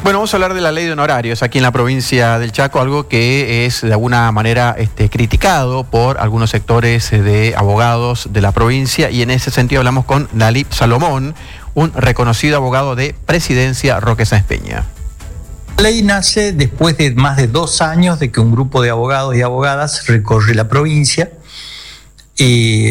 Bueno, vamos a hablar de la ley de honorarios aquí en la provincia del Chaco, algo que es de alguna manera criticado por algunos sectores de abogados de la provincia, y en ese sentido hablamos con Nalip Salomón, un reconocido abogado de Presidencia Roque Sáenz Peña. La ley nace después de más de 2 años de que un grupo de abogados y abogadas recorre la provincia.